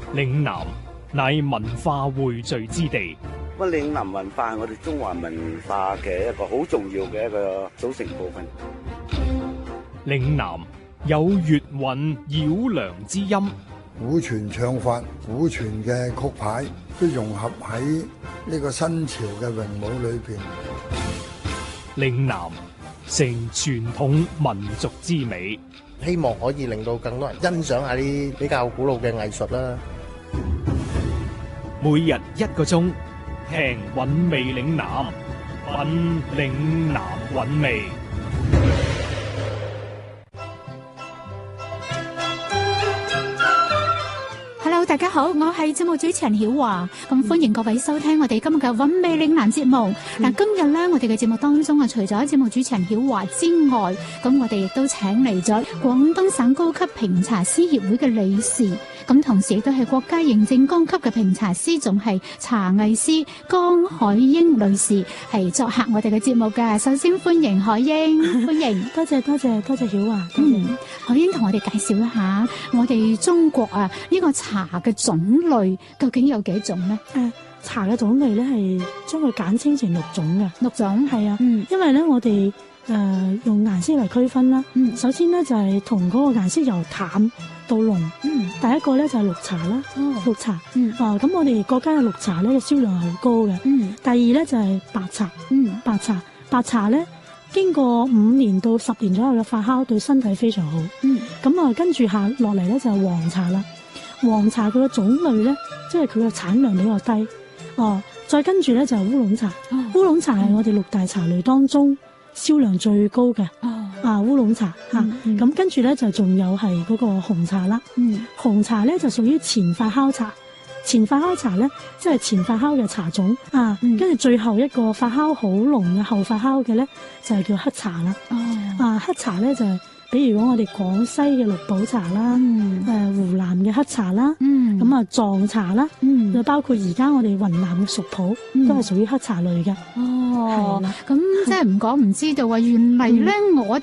嶺南乃文化匯聚之地。 嶺南文化係我哋中華文化嘅一個好重要嘅一個組成部分。 嶺南有粵韻繞梁之音， 古傳唱法、古傳嘅曲牌都融合喺呢個新潮嘅詠舞裏邊。 嶺南成傳統民族之美， 希望可以令到更多人欣賞下啲比較古老嘅藝術啦。 每日1個鐘，聽韻味嶺南，品嶺南韻味。 Hello， 大家好，我係節目主持人曉華，咁歡迎各位收聽我哋今日嘅韻味嶺南節目。嗱，今日咧我哋嘅節目當中啊，除咗節目主持人曉華之外，咁我哋亦都請嚟咗廣東省高級評茶師協會嘅理事，咁同時亦都係國家認證高級嘅評茶師，仲係茶藝師江海英女士，係作客我哋嘅節目嘅。首先歡迎海英，歡迎， 多謝曉華。 海英同我哋介紹一下我哋中國啊呢個茶嘅種類究竟有幾種咧？ 茶嘅種類咧係將佢簡稱成6種嘅。 6種係啊， 因為咧我哋用顏色嚟區分啦。首先咧就係同嗰個顏色由淡到濃。第一個咧就係綠茶啦。綠茶。咁我哋國家嘅綠茶咧嘅銷量係好高嘅。第二咧就係白茶。白茶咧經過5年到10年左右嘅發酵，對身體非常好。咁跟住下落嚟咧就係黃茶啦。黃茶佢嘅種類咧，即係佢嘅產量比較低。再跟住咧就係烏龍茶。烏龍茶係我哋6大茶類當中銷量最高嘅。烏龍茶吓。咁跟住咧就仲有係嗰個紅茶啦。紅茶咧就屬於前發酵茶。前發酵茶咧，即係前發酵嘅茶種。跟住最後一個發酵好濃嘅後發酵嘅咧，就係叫黑茶啦。黑茶咧就係比如講我哋廣西嘅綠寶茶啦，湖南嘅黑茶啦，咁藏茶啦，就包括而家我哋雲南嘅熟普，都係屬於黑茶類嘅。 咁即係唔講唔知道啊！原嚟咧我